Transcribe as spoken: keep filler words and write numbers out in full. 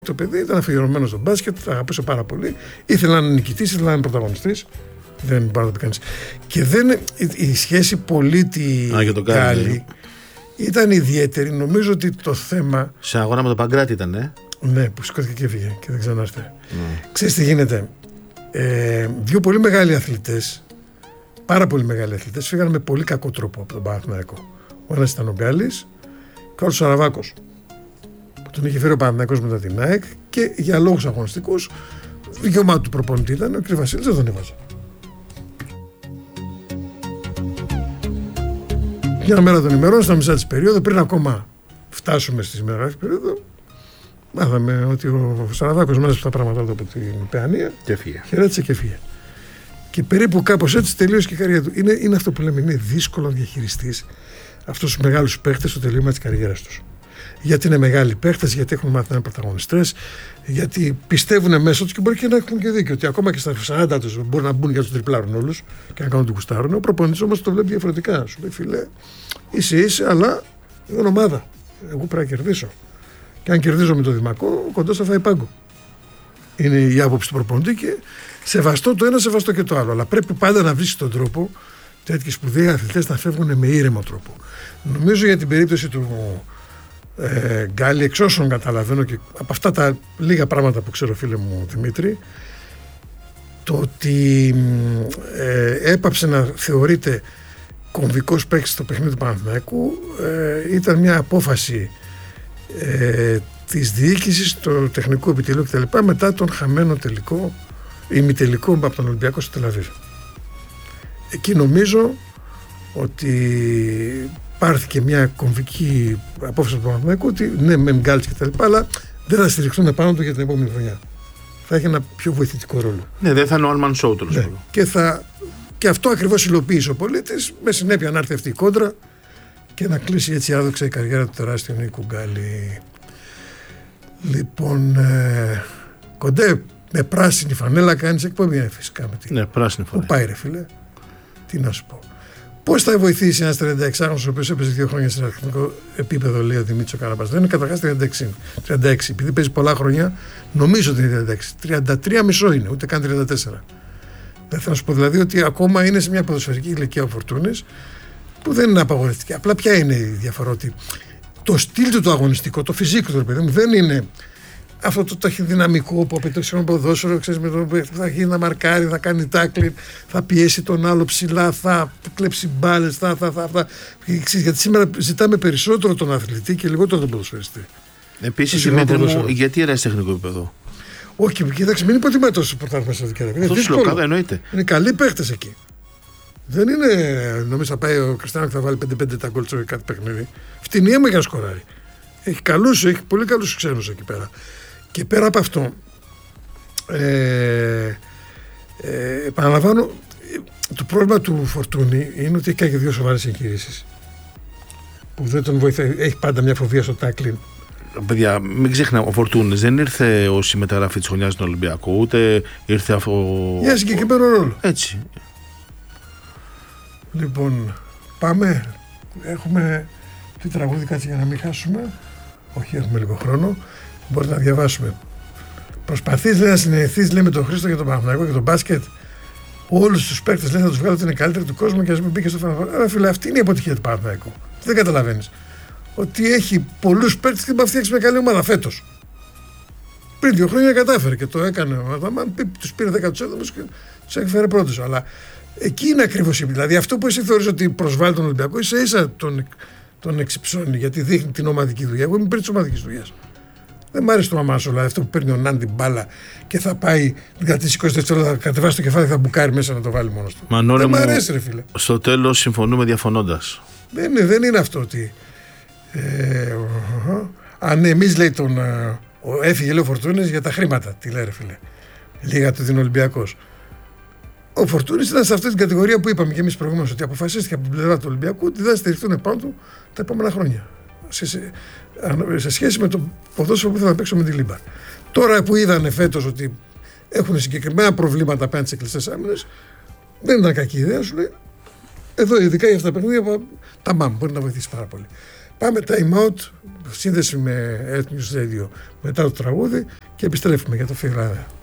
Το παιδί ήταν αφιερωμένο στο μπάσκετ, το αγαπούσε πάρα πολύ. Ήθελε να είναι νικητής, ήθελε να είναι πρωταγωνιστής. Δεν μπορεί να το πει κανείς. Και δεν, η σχέση πολίτη-Γκάλι ήταν ιδιαίτερη. Νομίζω ότι το θέμα. Σε αγώνα με τον Παγκράτη ήταν, ε? Ναι, που σηκώθηκε και έφυγε και δεν ξανάρθε. Mm. Ξέρεις τι γίνεται. Ε, δύο πολύ μεγάλοι αθλητές, πάρα πολύ μεγάλοι αθλητές, φύγανε με πολύ κακό τρόπο από τον Παναθηναϊκό. Ο ένας ήταν ο Γκάλης και ο άλλος ο Σαραβάκος. Τον είχε φέρει ο Παναθηναϊκός μετά την ΑΕΚ και για λόγους αγωνιστικούς, δικαιωμάτου του προπονητή ήταν, ο κ. Βασίλης δεν τον έβαζε. Μια μέρα των ημερών, στα μισά της περίοδου, πριν ακόμα φτάσουμε στη ημερογράφη περίοδο, μάθαμε ότι ο Σαραβάκος μάζεψε τα πράγματα του από την Παιανία και φύγε. Χαιρέτησε και φύγε. Και περίπου κάπως έτσι τελείωσε και η καριέρα του. Είναι, είναι αυτό που λέμε, είναι δύσκολο να διαχειριστείς αυτούς τους μεγάλους παίχτες στο τελείωμα της καριέρας τους. Γιατί είναι μεγάλοι παίχτες, γιατί έχουν μάθει να είναι πρωταγωνιστές, γιατί πιστεύουν μέσα τους και μπορεί και να έχουν και δίκιο. Ότι ακόμα και στα σαράντα τους μπορεί να μπουν για τους τριπλάρουν όλους και να κάνουν την κουστάρουν. Ο προπονητής όμως το βλέπει διαφορετικά. Σου λέει, φίλε, είσαι είσαι, αλλά είναι ομάδα. Εγώ πρέπει να κερδίσω. Και αν κερδίζω με το Δημακό, ο κοντός θα φάει πάγκο. Είναι η άποψη του προπονητή και σεβαστό το ένα, σεβαστό και το άλλο. Αλλά πρέπει πάντα να βρεις τον τρόπο τέτοιοι σπουδαίοι αθλητές να φεύγουν με ήρεμο τρόπο. Νομίζω για την περίπτωση του ε, Γκάλι, εξ όσων καταλαβαίνω και από αυτά τα λίγα πράγματα που ξέρω, φίλε μου Δημήτρη, το ότι ε, έπαψε να θεωρείται κομβικός παίκτης στο παιχνίδι του Παναθηναϊκού ε, ήταν μια απόφαση ε, της διοίκησης, το τεχνικό επιτελείο κτλ. Μετά τον χαμένο τελικό, ημιτελικό από τον Ολυμπιακό στο Τελαβίβ. Εκεί νομίζω ότι πάρθηκε μια κομβική απόφαση του Παναθηναϊκού ότι ναι, μεν Γκάλης και τα λοιπά, αλλά δεν θα στηριχθούν πάνω του για την επόμενη χρονιά. Θα έχει ένα πιο βοηθητικό ρόλο. Ναι, δεν θα είναι one man show τέλος ναι. Και, θα, και αυτό ακριβώς υλοποίησε ο πολίτης, με συνέπεια να έρθει αυτή η κόντρα και να κλείσει έτσι άδοξα η καριέρα του τεράστιου Νίκου Γκάλη. Λοιπόν, ε, Κοντέ, με πράσινη φανέλα κάνεις εκπομπή, ναι, φυσικά. Με την... Ναι, πράσινη φανέλα. Πού πάει ρε φίλε, τι να σου πω. Πώς θα βοηθήσει ένας τριανταεξάχρονος ο οποίος έπαιζε δύο χρόνια σε εθνικό επίπεδο, λέει ο Δημήτρης ο Καραμπάς. Δεν είναι καταρχάς τριάντα έξι, τριάντα έξι. Επειδή παίζει πολλά χρόνια, νομίζω ότι είναι τριάντα έξι. τριάντα τρία μισό είναι, ούτε καν τριάντα τέσσερα. Δεν θα σου πω δηλαδή ότι ακόμα είναι σε μια ποδοσφαιρική ηλικία ο Φορτούνης που δεν είναι απαγορευτική. Απλά ποια είναι η διαφορά, ότι το στυλ του το αγωνιστικό, το φυσικό του παιδί μου δεν είναι αυτό το ταχυδυναμικό που απαιτεί το ποδόσφαιρο, ξέρεις, με το που θα γίνει να μαρκάρει, θα κάνει τάκλιν, θα πιέσει τον άλλο ψηλά, θα κλέψει μπάλες, θα, θα, θα, θα. Γιατί σήμερα ζητάμε περισσότερο τον αθλητή και λιγότερο τον ποδοσφαιριστή. Επίσης, Δημήτρη μου, γιατί έρασε τεχνικό επίπεδο? Όχι, κοίταξε, μην υποτιμάτε τόσο πρωτάθλημα στο δικαίωμα. Είναι δύσκολο. Εννοείται. Είναι καλοί παίχτες εκεί. Δεν είναι, νομίζω θα πάει ο Κριστιάνο και θα βάλει πέντε πέντε τα γκολ σε κάτι παιχνίδι. Φτηνία με για να σκοράρει. Έχει καλούς, έχει πολύ καλούς ξένους εκεί πέρα. Και πέρα από αυτό, ε, ε, επαναλαμβάνω, το πρόβλημα του Φορτούνη είναι ότι έχει κάνει και δύο σοβαρές εγχειρήσεις. Που δεν τον βοηθάει, έχει πάντα μια φοβία στο τάκλιν. Παιδιά, μην ξεχνάμε, ο Φορτούνης δεν ήρθε ως η μεταγραφή της χρονιάς στον Ολυμπιακό, ούτε ήρθε αυτό. Για συγκεκριμένο ρόλο. Έτσι. Λοιπόν, πάμε. Έχουμε τι τραγούδι, κάτσε για να μην χάσουμε. Όχι, έχουμε λίγο χρόνο. Μπορείτε να διαβάσουμε. Προσπαθείς, λέει, να συνεχίσεις, λέει, με τον Χρήστο για τον Παναθηναϊκό και τον μπάσκετ. Όλους τους παίκτες, λέει, θα τους βγάλω ότι είναι καλύτεροι του κόσμου και ας μην μπήκε στο Παναθηναϊκό. Άρα, φίλε, αυτή είναι η αποτυχία του Παναθηναϊκού. Δεν καταλαβαίνεις. Ότι έχει πολλούς παίκτες και θα φτιάξει μια καλή ομάδα φέτος. Πριν δύο χρόνια κατάφερε και το έκανε ο Αδαμάν. Τους πήρε δέκα έβδομους και τους έφερε πρώτους. Αλλά εκεί είναι ακριβώς η. Δηλαδή, αυτό που εσύ θεωρείς ότι προσβάλλει τον Ολυμπιακό, ίσα ίσα τον, τον εξυψώνει γιατί δείχνει την ομαδική δουλειά. Εγώ είμαι πριν τη ομαδική δουλειά. Δεν μ' αρέσει το μαμάσο, δηλαδή αυτό που παίρνει ο Νάντι μπάλα και θα πάει την κρατήσει είκοσι δευτερόλεπτα, θα κατεβάσει το κεφάλι και θα μπουκάρει μέσα να το βάλει μόνος του. Μανώλη, δεν μ' αρέσει, ρε φίλε. Στο τέλος συμφωνούμε διαφωνώντας. Δεν είναι, δεν είναι αυτό ότι. Ε, uh, αν εμείς, λέει, τον. Uh, έφυγε, λέει, ο Φορτούνης για τα χρήματα. Τι λέει, ρε φίλε. Λίγα του δίνει ο Ολυμπιακός. Ο Φορτούνης ήταν σε αυτή την κατηγορία που είπαμε και εμείς προηγουμένως, ότι αποφασίστηκε από την πλευρά του Ολυμπιακού ότι δεν θα στηριχτούν πάνω του τα επόμενα χρόνια. Σε, σε, σε σχέση με το ποδόσφαιρο που θα παίξουμε με τη Λίμπα. Τώρα που είδανε φέτος ότι έχουν συγκεκριμένα προβλήματα απέναντι στις κλειστές άμυνες, δεν ήταν κακή ιδέα, σου λέει. Εδώ, ειδικά για αυτά τα παιχνίδια, τα μάμ μπορεί να βοηθήσει πάρα πολύ. Πάμε time out. σύνδεση με Ethnius Radio μετά το τραγούδι και επιστρέφουμε για το Φιγράδα.